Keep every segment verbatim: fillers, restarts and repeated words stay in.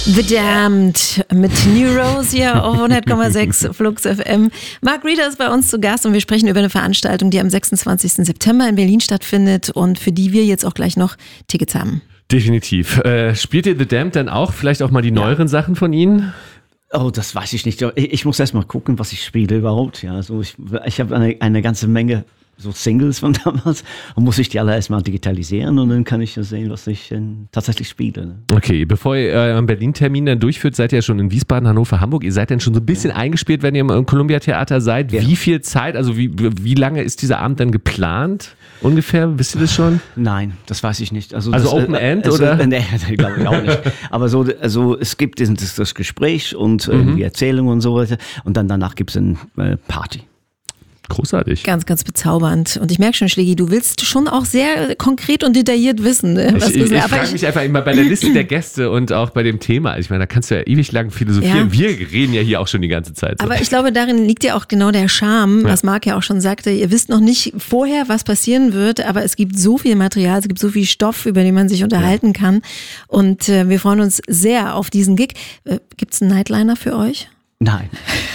The Damned mit New Rose hier auf hundert Komma sechs Flux F M. Mark Reeder ist bei uns zu Gast und wir sprechen über eine Veranstaltung, die am sechsundzwanzigsten September in Berlin stattfindet und für die wir jetzt auch gleich noch Tickets haben. Definitiv. Äh, spielt ihr The Damned dann auch? Vielleicht auch mal die neueren ja. Sachen von ihnen? Oh, das weiß ich nicht. Ich, ich muss erst mal gucken, was ich spiele überhaupt. Ja, also ich ich habe eine, eine ganze Menge so Singles von damals und muss ich die alle erstmal digitalisieren und dann kann ich ja sehen, was ich äh, tatsächlich spiele. Ne? Okay, bevor ihr euren Berlin-Termin dann durchführt, seid ihr ja schon in Wiesbaden, Hannover, Hamburg. Ihr seid dann schon so ein bisschen ja. eingespielt, wenn ihr im Columbia-Theater seid. Ja. Wie viel Zeit, also wie, wie lange ist dieser Abend dann geplant? Ungefähr, wisst ihr das schon? Nein, das weiß ich nicht. Also, also das, Open äh, End, also, oder? Äh, nee, glaube ich auch nicht. Aber so, also es gibt das, das Gespräch und äh, mhm. die Erzählung und so weiter und dann danach gibt es eine äh, Party. Großartig. Ganz, ganz bezaubernd. Und ich merke schon, Schlägi, du willst schon auch sehr konkret und detailliert wissen. Ne? Was ich ich, ich frage mich einfach immer bei der Liste der Gäste und auch bei dem Thema. Ich meine, da kannst du ja ewig lang philosophieren. Ja. Wir reden ja hier auch schon die ganze Zeit. So. Aber ich glaube, darin liegt ja auch genau der Charme, was Marc ja auch schon sagte. Ihr wisst noch nicht vorher, was passieren wird, aber es gibt so viel Material, es gibt so viel Stoff, über den man sich unterhalten ja. kann. Und äh, wir freuen uns sehr auf diesen Gig. Äh, gibt es einen Nightliner für euch? Nein.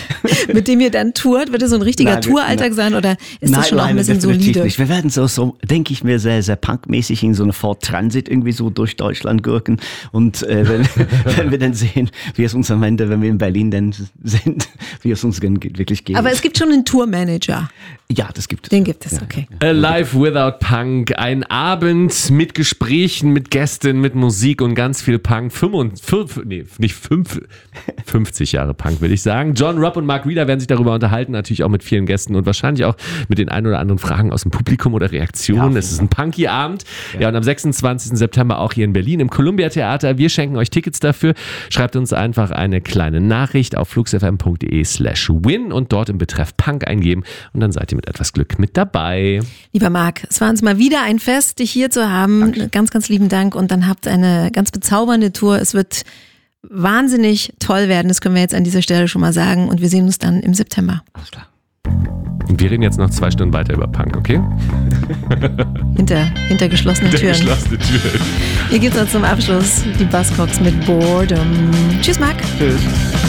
Mit dem ihr dann tourt? Wird es so ein richtiger nein, Touralltag sein oder ist nein, das schon auch ein bisschen solide? Nicht. Wir werden so, so denke ich mir, sehr, sehr punkmäßig in so eine Ford Transit irgendwie so durch Deutschland gurken und äh, wenn, wenn wir dann sehen, wie es uns am Ende, wenn wir in Berlin dann sind, wie es uns wirklich geht. Aber es gibt schon einen Tourmanager. Ja, das gibt es. Den gibt es, okay. Ja, ja. Alive Without Punk, ein Abend mit Gesprächen, mit Gästen, mit Musik und ganz viel Punk. fünfundfünfzig, nee, nicht fünf, fünfzig Jahre Punk, will ich sagen. John Robb und Mark Reeder werden sich darüber unterhalten, natürlich auch mit vielen Gästen und wahrscheinlich auch mit den ein oder anderen Fragen aus dem Publikum oder Reaktionen. Ja, es ist ein punky Abend. Ja. ja, und am sechsundzwanzigsten September auch hier in Berlin im Columbia Theater. Wir schenken euch Tickets dafür. Schreibt uns einfach eine kleine Nachricht auf fluxfm.de slash win und dort im Betreff Punk eingeben und dann seid ihr mit etwas Glück mit dabei. Lieber Marc, es war uns mal wieder ein Fest, dich hier zu haben. Danke. Ganz, ganz lieben Dank und dann habt eine ganz bezaubernde Tour. Es wird wahnsinnig toll werden, das können wir jetzt an dieser Stelle schon mal sagen und wir sehen uns dann im September. Alles klar. Und wir reden jetzt noch zwei Stunden weiter über Punk, okay? Hinter, hinter geschlossenen hinter Türen. geschlossene Türen. Hier geht's noch zum Abschluss die Buzzcocks mit Boredom. Tschüss, Marc. Tschüss.